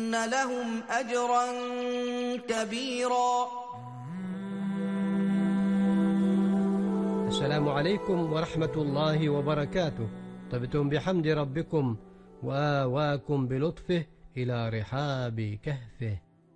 وأن لهم أجرا كبيرا. السلام عليكم ورحمة الله وبركاته. طبتم بحمد ربكم وآواكم بلطفه إلى رحاب كهفه.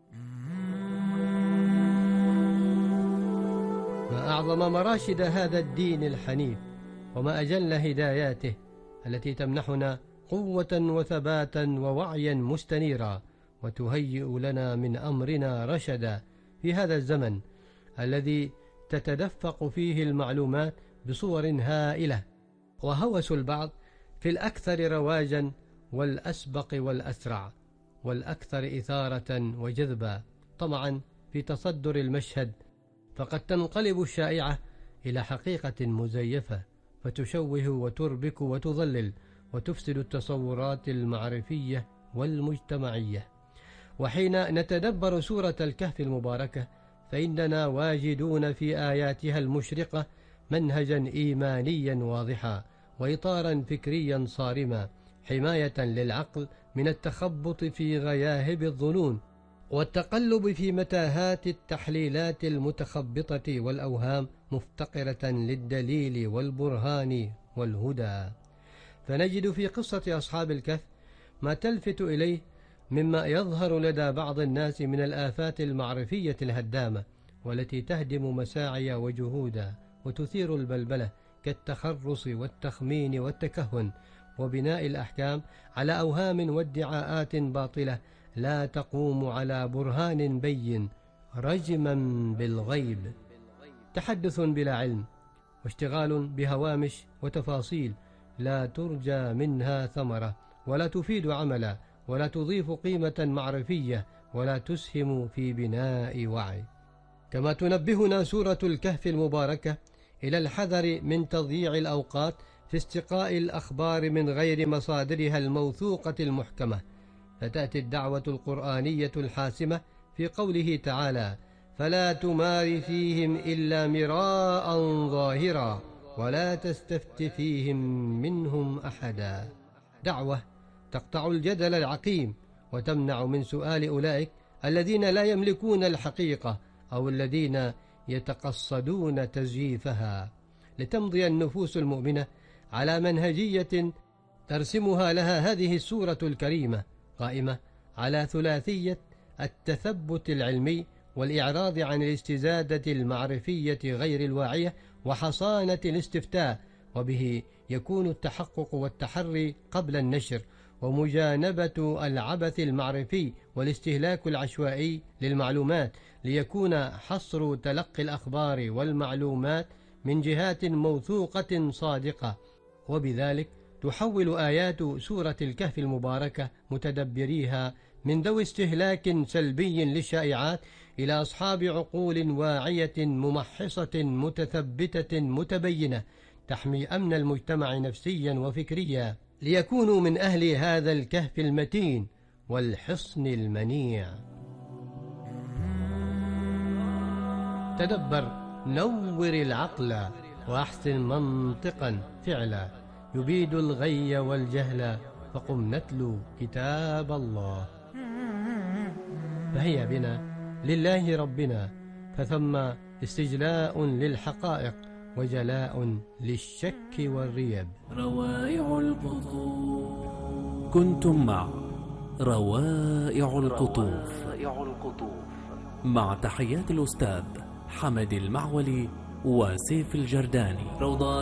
ما أعظم مراشد هذا الدين الحنيف، وما أجل هداياته التي تمنحنا قوة وثباتا ووعيا مستنيرا، وتهيئ لنا من أمرنا رشدا في هذا الزمن الذي تتدفق فيه المعلومات بصور هائلة، وهوس البعض في الأكثر رواجا والأسبق والأسرع والأكثر إثارة وجذبا طمعا في تصدر المشهد، فقد تنقلب الشائعة إلى حقيقة مزيفة فتشوه وتربك وتضلل وتفسد التصورات المعرفية والمجتمعية. وحين نتدبر سورة الكهف المباركة فإننا واجدون في آياتها المشرقة منهجا إيمانيا واضحا وإطارا فكريا صارما، حماية للعقل من التخبط في غياهب الظنون والتقلب في متاهات التحليلات المتخبطة والأوهام، مفتقرة للدليل والبرهان والهدى. فنجد في قصة أصحاب الكهف ما تلفت إليه مما يظهر لدى بعض الناس من الآفات المعرفية الهدامة، والتي تهدم مساعي وجهودا وتثير البلبلة، كالتخرص والتخمين والتكهن وبناء الأحكام على أوهام وادعاءات باطلة لا تقوم على برهان بين، رجما بالغيب، تحدث بلا علم، واشتغال بهوامش وتفاصيل لا ترجى منها ثمرة ولا تفيد عملا ولا تضيف قيمة معرفية ولا تسهم في بناء وعي. كما تنبهنا سورة الكهف المباركة إلى الحذر من تضييع الأوقات في استقاء الأخبار من غير مصادرها الموثوقة المحكمة، فتأتي الدعوة القرآنية الحاسمة في قوله تعالى: فلا تمار فيهم إلا مراء ظاهرا ولا تستفت فيهم منهم أحدا. دعوة تقطع الجدل العقيم وتمنع من سؤال أولئك الذين لا يملكون الحقيقة أو الذين يتقصدون تزييفها، لتمضي النفوس المؤمنة على منهجية ترسمها لها هذه السورة الكريمة، قائمة على ثلاثية التثبت العلمي والإعراض عن الاستزادة المعرفية غير الواعية وحصانة الاستفتاء، وبه يكون التحقق والتحري قبل النشر، ومجانبة العبث المعرفي والاستهلاك العشوائي للمعلومات، ليكون حصر تلقي الأخبار والمعلومات من جهات موثوقة صادقة. وبذلك تحول آيات سورة الكهف المباركة متدبريها من ذوي استهلاك سلبي للشائعات إلى أصحاب عقول واعية ممحصة متثبتة متبينة تحمي أمن المجتمع نفسيا وفكريا، ليكونوا من أهل هذا الكهف المتين والحصن المنيع. تدبر، نور العقل، وأحسن منطقا فعلا، يبيد الغي والجهل، فقم نتلو كتاب الله. فهيا بنا لله ربنا، فثم استجلاء للحقائق وجلاء للشك والريب. روائع القطوف. كنتم مع روائع القطوف مع تحيات الأستاذ حمد المعولي وسيف الجرداني. روضات